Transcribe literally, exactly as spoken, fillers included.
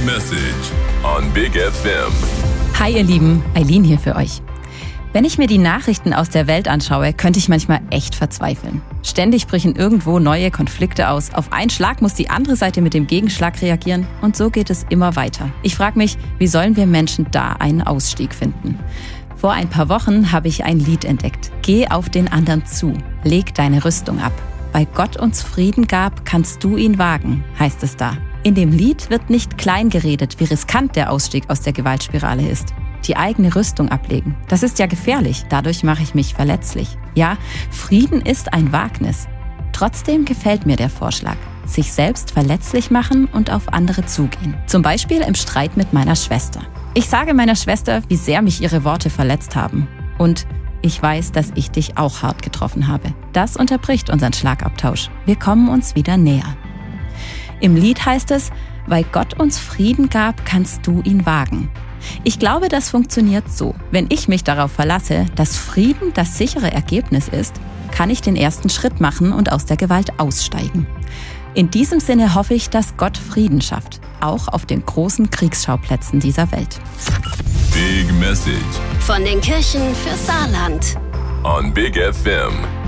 Message on Big F M. Hi ihr Lieben, Eileen hier für euch. Wenn ich mir die Nachrichten aus der Welt anschaue, könnte ich manchmal echt verzweifeln. Ständig brechen irgendwo neue Konflikte aus. Auf einen Schlag muss die andere Seite mit dem Gegenschlag reagieren und so geht es immer weiter. Ich frage mich, wie sollen wir Menschen da einen Ausstieg finden? Vor ein paar Wochen habe ich ein Lied entdeckt. Geh auf den anderen zu, leg deine Rüstung ab. Weil Gott uns Frieden gab, kannst du ihn wagen, heißt es da. In dem Lied wird nicht klein geredet, wie riskant der Ausstieg aus der Gewaltspirale ist. Die eigene Rüstung ablegen, das ist ja gefährlich, dadurch mache ich mich verletzlich. Ja, Frieden ist ein Wagnis. Trotzdem gefällt mir der Vorschlag. Sich selbst verletzlich machen und auf andere zugehen. Zum Beispiel im Streit mit meiner Schwester. Ich sage meiner Schwester, wie sehr mich ihre Worte verletzt haben. Und ich weiß, dass ich dich auch hart getroffen habe. Das unterbricht unseren Schlagabtausch. Wir kommen uns wieder näher. Im Lied heißt es, weil Gott uns Frieden gab, kannst du ihn wagen. Ich glaube, das funktioniert so. Wenn ich mich darauf verlasse, dass Frieden das sichere Ergebnis ist, kann ich den ersten Schritt machen und aus der Gewalt aussteigen. In diesem Sinne hoffe ich, dass Gott Frieden schafft, auch auf den großen Kriegsschauplätzen dieser Welt. Big Message von den Kirchen für Saarland on Big F M.